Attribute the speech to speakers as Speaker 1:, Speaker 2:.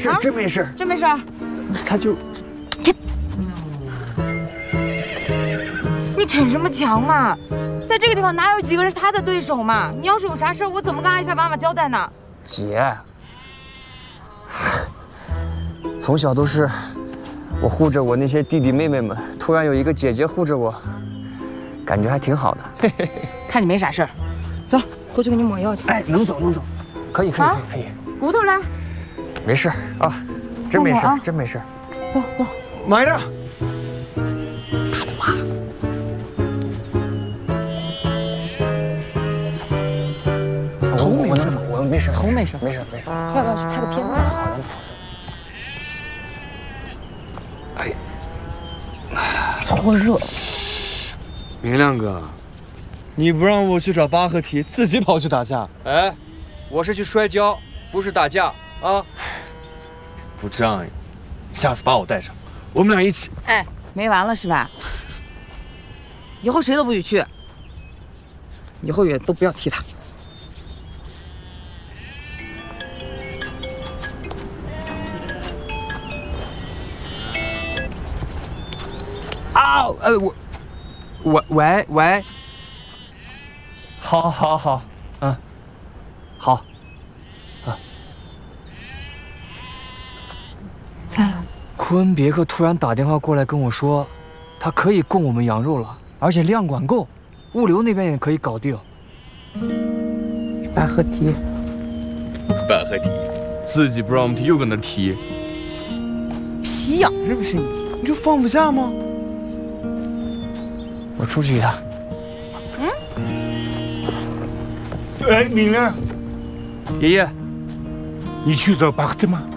Speaker 1: 事，真没事，
Speaker 2: 真没事。
Speaker 1: 他就，
Speaker 2: 你逞什么强嘛？在这个地方哪有几个是他的对手嘛？你要是有啥事儿，我怎么跟阿夏妈妈交代呢？
Speaker 1: 姐，从小都是我护着我那些弟弟妹妹们，突然有一个姐姐护着我，感觉还挺好的。
Speaker 2: 看你没啥事儿，走，回去给你抹药去。
Speaker 1: 哎，能走能走，可以。
Speaker 2: 骨头来，
Speaker 1: 没事啊，真没事，真没事。
Speaker 2: 走走，
Speaker 1: 慢点。头我能走，我没事，
Speaker 2: 头没事，
Speaker 1: 没事。
Speaker 2: 要不要去拍个片子？
Speaker 1: 好的。哎，
Speaker 2: 搓热。
Speaker 3: 明亮哥，你不让我去找巴合提，自己跑去打架。
Speaker 4: 哎，我是去摔跤，不是打架啊！
Speaker 3: 不仗义，下次把我带上，我们俩一起。
Speaker 2: 哎，没完了是吧？以后谁都不许去，以后也都不要提他。
Speaker 1: 啊，喂，好，好，
Speaker 2: 在了。
Speaker 1: 库恩别克突然打电话过来跟我说，他可以供我们羊肉了，而且量管够，物流那边也可以搞定。
Speaker 2: 巴合提，
Speaker 3: 自己不让我们提，又搁那提，
Speaker 2: 皮痒是不是一提？
Speaker 3: 你就放不下吗？
Speaker 1: 我出去一趟。
Speaker 5: 哎，明亮，
Speaker 1: 爷爷，
Speaker 5: 你去找巴克特吗？